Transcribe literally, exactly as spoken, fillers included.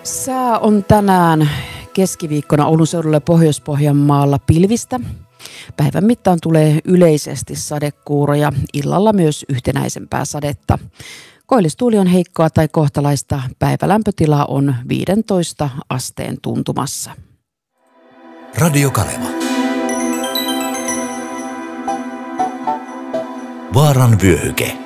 Sää on tänään keskiviikkona Oulun seudulla ja Pohjois-Pohjanmaalla pilvistä. Päivän mittaan tulee yleisesti sadekuuroja, illalla myös yhtenäisempää sadetta. Koillistuuli on heikkoa tai kohtalaista, päivälämpötila on viidentoista asteen tuntumassa. Radio Kaleva. Vaaran vyöhyke.